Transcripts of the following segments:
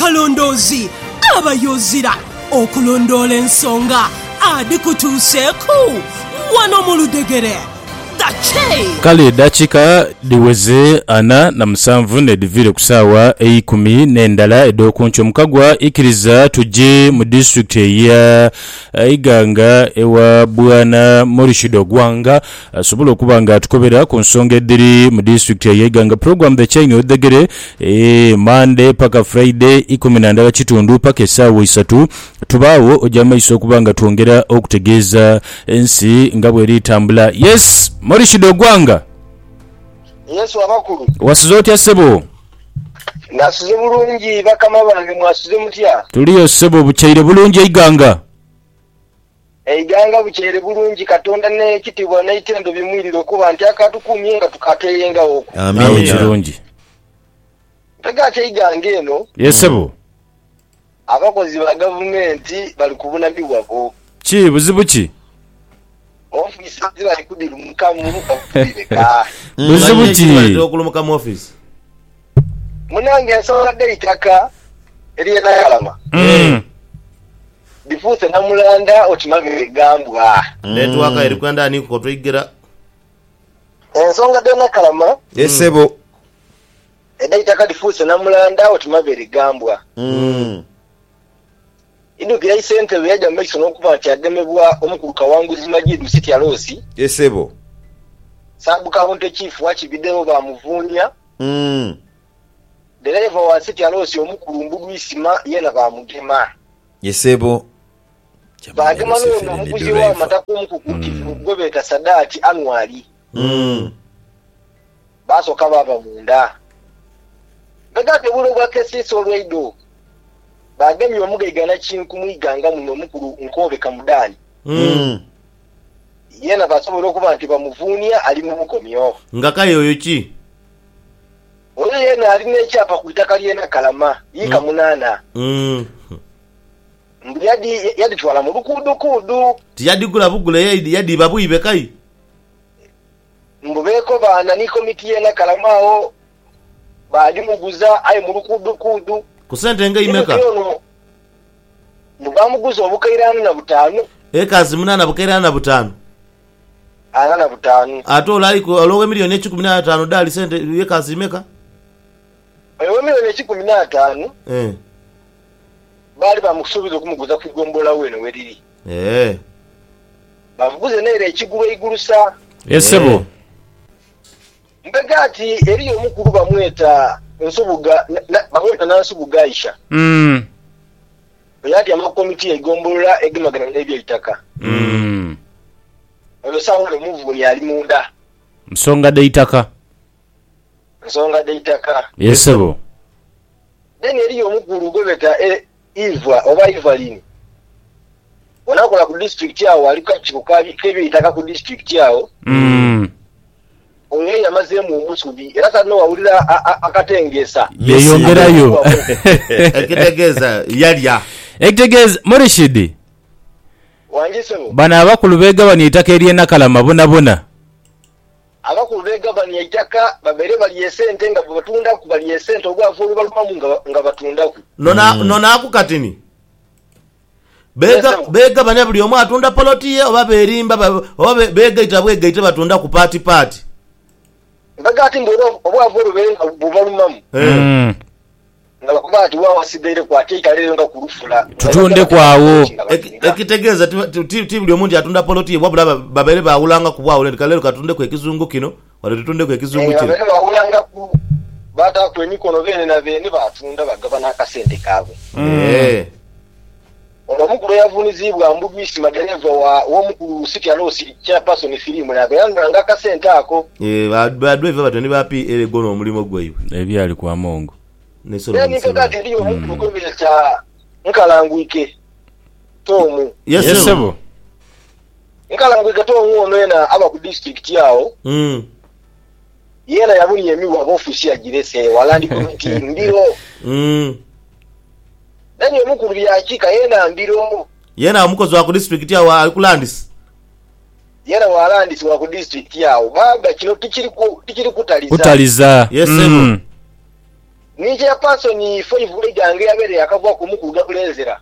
akalondozi abayozira okulondola ensonga adikutuuseeku wano mu Ludegere. Kale dakika diweze ana na musanvu nedivire kusawa 10 n'endala edokuncho mukagwa ikiriza tuje mu district ya Iganga ewa Bwana Morishido Gwanga asobola kubanga tukobera ku nsonga ediri mu district ya Iganga program the chain Ludegere Monday paka Friday 10 kitundu paka esawa 3 tubawo ojamaiso kubanga tuongera okutegeza ensi ngabwe litambula. Yes Morishido Gwanga. Yes wabakulu. Wasizoti ya sebo. Nasize bulungi bakama bange mwasize mutya. Tuliyo sebo buchaire bulungi Iganga. Iganga buchaire bulungi Katonda ne kitibwa na itendo bimwiriro kuba nti akatukumye nga tukateyenga okwo. Amen. Kirungi. Tagate Iganga eno. Yes sebo. Abakozi ba government bali kubuna biwabo. Ki buzibu ki? Office zira ikudiru mukamu okubireka. Buzibu ki? Okulumuka mu office. Munange ensonga deitaka eriye na kalama. Bifuse na mulanda otimabire gambwa. Netwaka eri kwenda ni ko twigera. Ensonga de na kalama. Esebo. Edaitaka bifuse na mulanda otimabire gambwa. Indo kya isente yaja maiso nokuba kyagemebwa omukuluka wangu zimajidu city ya Losi. Esebo. Sabu county chief wachi video ba muvunya. Dereva wa city ya Losi omukulu mbugu isima yena ba mugema. Esebo. Bagema no muguzi wa mataku omukukutifu gobeta sadati anwali. Baso kababa munda. Bagate bulo bwa kesi solweido. Bagemi omugegana chinku mwiganga muno mukuru nkobe kamudani. Yena basobola okuba nti bamuvunia ali mu mukomyo. Ngakayo yoki. Oyo yena ali n'ekyapa ku ttaka lyena Kalama yika munana. Yadi twala mu lukudu. Tiyadigula bugule yadi babuibe kai. Mbubeko bana ni komiti yena Kalamao badi muguza ayi mu lukudu. Kusente nga imeka. Mubamuguza obukairana na butano. Ekazi munana bukairana na butano. Ana butano. Atola aliko olowe milioni 15 dali sente ekazi imeka. Ewe milioni 15. Bali bamusubiza kumuguza kwigombola weno weriri. Bavuguze nere ekigulu igulusa. Yesebo. Mbegati eriyo mukuru bamweta nsubuga bamweta nansubuga Aisha. Yati amakomiti egombolola egimagana n'ebyo itaka. Oyo sawa le muvuni ali munda. Nsonga de itaka. Yesebo. Then eriyo mukuru gobeta Iva oba Ivalini. Wanakola ku district yawo alika chikukabi kebyo itaka ku district yawo. Oyo yamaze mu musubi era tano wawulira akatengesa. Yeyongerayo. Ekitegeza yalya. Ekitegeza Morishidi. Wanjisebo. Bana abakulu begabani itaka eriye Kalama bona. Abakulu begabani itaka babere bali esente nga batunda ku bali esente ogwavulu balumamu nga batunda ku. Nona akukatini. Bega banya buli omu atunda poloti ye oba berimba oba bega itabwega batunda ku party. Bagati mboro obwavulu bere bubalumamu. Nga bakubati wa wasidere kwa kika lero nga kurufula. Tutunde kwawo. Ekitegeza tibuli omuntu atunda poloti ye wabula babere baulanga kubwawo lero katunde ku ekizungu kino wale tutunde ku ekizungu kino. Babere baulanga ku bata ku emikono bene na bene batunda bagabana akasente kabwe. Omukulu yavunizibwa mbugisi madereva wa mukulu city alosi chairperson filimu na bayanga ngaka sente ako. Badriver batoni bapi elegono omulimo gweyo. Ebyali kwa Mongo. Nesolo. Ni kakati liyo mukulu gobera cha nkalangwike. Tomu. Yesebo. Nkalangwike tomu ono ena aba ku district yawo. Yena yabuni emiwa office ya girese walandi committee ndiro. Nani omukulu byakika yena mbiro. Yena omukozi wa ku district yawo alikulandis. Yena walandis wa ku district yawo. Baba kino tikiri kutaliza. Kutaliza. Yesebo. ni chairperson 5 gange yabere yakavwa ku mukulu gakulenzera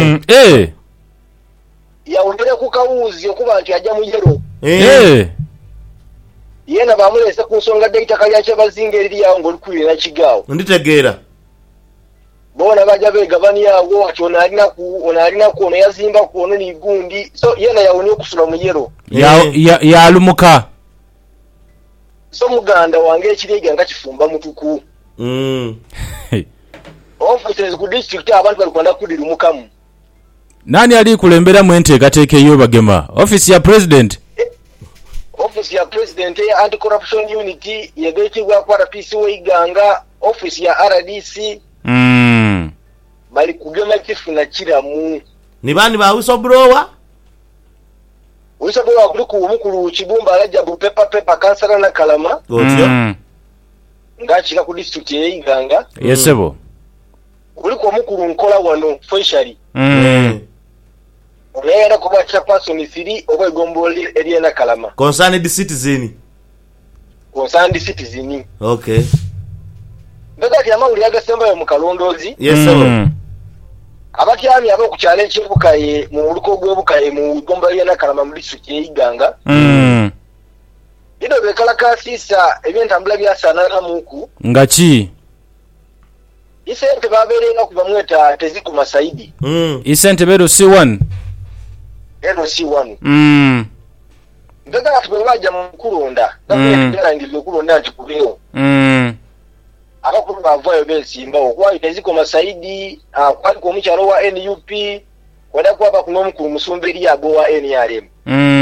yawulira ku kawuzi okuba nti ajja mu yero yena bamulesa ku nsonga dayitaka lya kyabazinga eriri yawo ng'olikulira na kigaawo nditegeera bona bajja begavani yawo ati ono alina ku ono yazimba ku ono ni gundi so yena yawunya okusula mu yero yalumuka so muganda wange ekiriga nga kifumba mutuku offices ku district abantu balikwenda kulirumukamu nani ali kulemberamu enteekateeka ey'obagema office ya president ya anti-corruption unity yegeekibwa ku RPC w'Iganga office ya RDC bali kugema kifuna kiramu ni bani ba whistleblower kuli ku mukulu Kibumba Rajabu pepa kansala na Kalama otyo ngachira ku district ya Iganga yesebo kuli ku mukulu Nkola wano Foishari Olera kuba chairperson 3 obwegombole eriena Kalama concerned citizen okay Mbega ya mawuli agasemba yo mukalondozi yesebo abakyami abo ku kyalo ekibukaye mu luko gwebukaye mu gomba eriena Kalama mu district ya Iganga Ido bekala kasisa ebyentambula byasanana muku ngachi isente baberenga kuba mweta teziku masaidi isente bero C1 Mbega atuwe waja mkulonda Ndakula ndivyo kulonda antikubiyo Abakulu bavayo bensimba Kwa iteziko masaidi Kwa liko mcharo wa NUP Kwa daku wapa kunomu kumusumbe liya bo wa NRM